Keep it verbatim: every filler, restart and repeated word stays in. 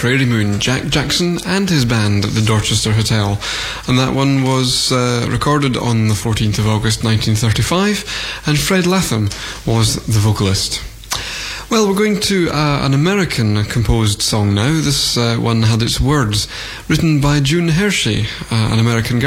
Prairie Moon, Jack Jackson and his band at the Dorchester Hotel. And that one was uh, recorded on the fourteenth of August nineteen thirty-five, and Fred Latham was the vocalist. Well, we're going to uh, an American-composed song now. This uh, one had its words written by June Hershey, uh, an American